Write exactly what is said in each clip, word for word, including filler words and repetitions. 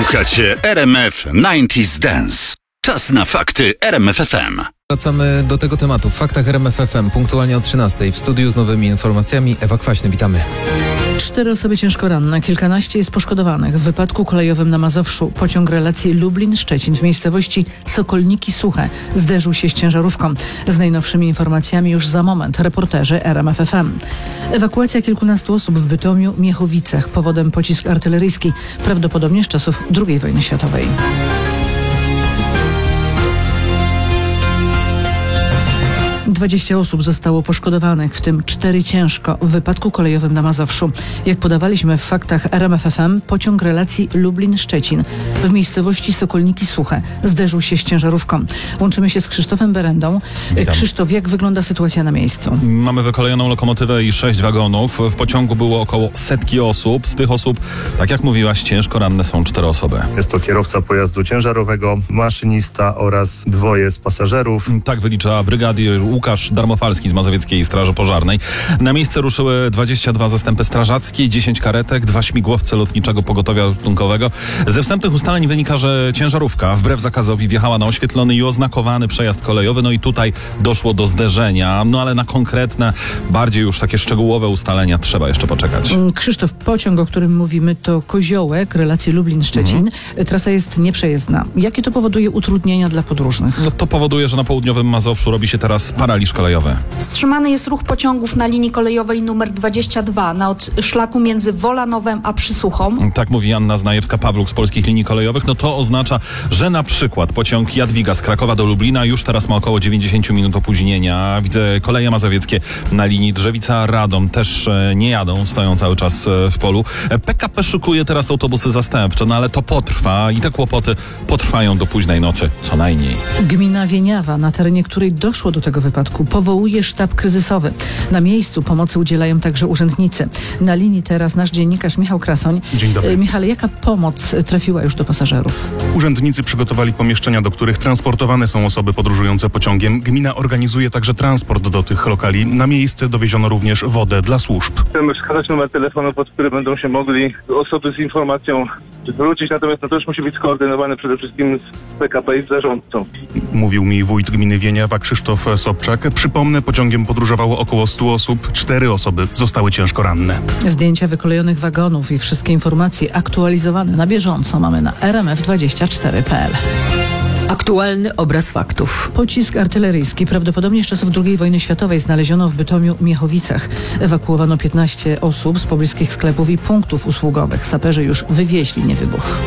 Słuchacie R M F dziewięćdziesiąt Dance. Czas na fakty R M F F M. Wracamy do tego tematu w faktach R M F F M punktualnie o trzynastej. W studiu z nowymi informacjami Ewa Kwaśny, witamy. Cztery osoby ciężko ranne, kilkanaście jest poszkodowanych w wypadku kolejowym na Mazowszu. Pociąg relacji Lublin-Szczecin w miejscowości Sokolniki Suche zderzył się z ciężarówką. Z najnowszymi informacjami już za moment reporterzy R M F F M. Ewakuacja kilkunastu osób w Bytomiu, Miechowicach. Powodem pocisk artyleryjski, prawdopodobnie z czasów drugiej wojny światowej. dwadzieścia osób zostało poszkodowanych, w tym cztery ciężko w wypadku kolejowym na Mazowszu. Jak podawaliśmy w faktach R M F F M, pociąg relacji Lublin-Szczecin w miejscowości Sokolniki Suche zderzył się z ciężarówką. Łączymy się z Krzysztofem Berendą. Witam. Krzysztof, jak wygląda sytuacja na miejscu? Mamy wykolejoną lokomotywę i sześć wagonów. W pociągu było około setki osób. Z tych osób, tak jak mówiłaś, ciężko ranne są cztery osoby. Jest to kierowca pojazdu ciężarowego, maszynista oraz dwoje z pasażerów. Tak wylicza brygadier Łukasz Darmofalski z Mazowieckiej Straży Pożarnej. Na miejsce ruszyły dwadzieścia dwa zastępy strażackie, dziesięć karetek, dwa śmigłowce lotniczego pogotowia ratunkowego. Ze wstępnych ustaleń wynika, że ciężarówka wbrew zakazowi wjechała na oświetlony i oznakowany przejazd kolejowy. No i tutaj doszło do zderzenia. No ale na konkretne, bardziej już takie szczegółowe ustalenia trzeba jeszcze poczekać. Krzysztof, pociąg, o którym mówimy, to Koziołek, relacji Lublin-Szczecin. Mhm. Trasa jest nieprzejezdna. Jakie to powoduje utrudnienia dla podróżnych? No to powoduje, że na południowym Mazowszu robi się teraz paraliż kolejowy. Wstrzymany jest ruch pociągów na linii kolejowej numer dwadzieścia dwa na szlaku między Wolanowem a Przysuchą. Tak mówi Anna Znajewska-Pawluk z Polskich Linii Kolejowych. No to oznacza, że na przykład pociąg Jadwiga z Krakowa do Lublina już teraz ma około dziewięćdziesiąt minut opóźnienia. Widzę koleje mazowieckie na linii Drzewica-Radom też nie jadą, stoją cały czas w polu. P K P szykuje teraz autobusy zastępcze, no ale to potrwa i te kłopoty potrwają do późnej nocy, co najmniej. Gmina Wieniawa, na terenie której doszło do tego wypadku, powołuje sztab kryzysowy. Na miejscu pomocy udzielają także urzędnicy. Na linii teraz nasz dziennikarz Michał Krasoń. Dzień dobry. Michale, jaka pomoc trafiła już do pasażerów? Urzędnicy przygotowali pomieszczenia, do których transportowane są osoby podróżujące pociągiem. Gmina organizuje także transport do tych lokali. Na miejsce dowieziono również wodę dla służb. Chcemy wskazać numer telefonu, pod który będą się mogli osoby z informacją zwrócić, natomiast no to już musi być skoordynowane przede wszystkim z P K P i z zarządcą. Mówił mi wójt gminy Wieniawa Krzysztof Sobczak. Przypomnę, pociągiem podróżowało około stu osób. Cztery osoby zostały ciężko ranne. Zdjęcia wykolejonych wagonów i wszystkie informacje aktualizowane na bieżąco mamy na R M F dwadzieścia cztery kropka p l. Aktualny obraz faktów. Pocisk artyleryjski, prawdopodobnie z czasów drugiej wojny światowej, znaleziono w Bytomiu, Miechowicach. Ewakuowano piętnaście osób z pobliskich sklepów i punktów usługowych. Saperzy już wywieźli niewybuch.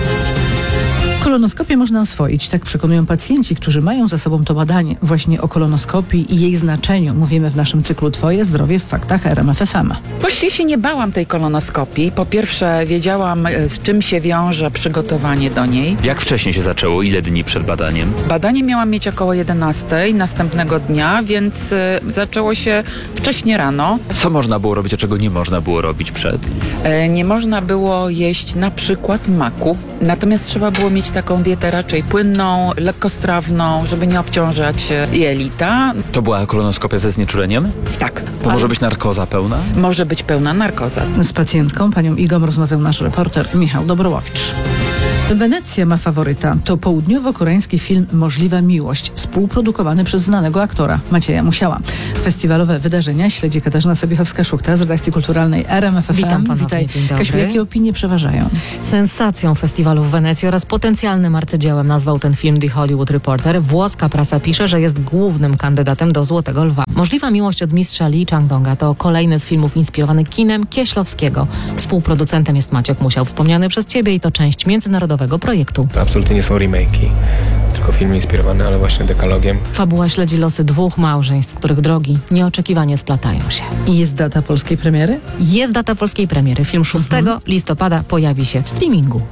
Kolonoskopię można oswoić, tak przekonują pacjenci, którzy mają za sobą to badanie. Właśnie o kolonoskopii i jej znaczeniu mówimy w naszym cyklu Twoje zdrowie w faktach R M F F M. Właściwie się nie bałam tej kolonoskopii. Po pierwsze wiedziałam, z czym się wiąże przygotowanie do niej. Jak wcześnie się zaczęło? Ile dni przed badaniem? Badanie miałam mieć około jedenastej następnego dnia, więc y, zaczęło się wcześnie rano. Co można było robić, a czego nie można było robić przed? Y, nie można było jeść na przykład maku, natomiast trzeba było mieć taką dietę raczej płynną, lekkostrawną, żeby nie obciążać jelita. To była kolonoskopia ze znieczuleniem? Tak. To ale może być narkoza pełna? Może być pełna narkoza. Z pacjentką, panią Igą, rozmawiał nasz reporter Michał Dobrołowicz. Wenecja ma faworyta. To południowo-koreański film Możliwa miłość, współprodukowany przez znanego aktora Macieja Musiała. Festiwalowe wydarzenia śledzi Katarzyna Sobiechowska-Szuchta z redakcji kulturalnej R M F F M. Witam ponownie, Witaj. dzień dobry. Kasiu, jakie opinie przeważają? Sensacją festiwalu w Wenecji oraz potencjalnym arcydziełem nazwał ten film The Hollywood Reporter. Włoska prasa pisze, że jest głównym kandydatem do Złotego Lwa. Możliwa miłość od mistrza Lee Chang-donga to kolejny z filmów inspirowany kinem Kieślowskiego. Współproducentem jest Maciek Musiał, wspomniany przez ciebie, i to część międzynarodowego projektu. To absolutnie nie są remake'i, tylko film inspirowany, ale właśnie dekalogiem. Fabuła śledzi losy dwóch małżeństw, których drogi nieoczekiwanie splatają się. I jest data polskiej premiery? Jest data polskiej premiery. Film szóstego mhm. listopada pojawi się w streamingu.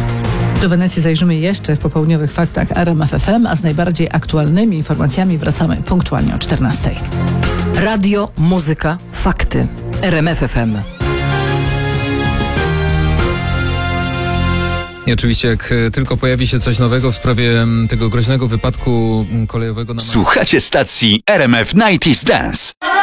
Do Wenecji zajrzymy jeszcze w popołudniowych faktach R M F F M, a z najbardziej aktualnymi informacjami wracamy punktualnie o czternastej. Radio, muzyka, fakty. R M F F M. I oczywiście jak tylko pojawi się coś nowego w sprawie tego groźnego wypadku kolejowego... Na... Słuchacie stacji R M F dziewięćdziesiąt Dance.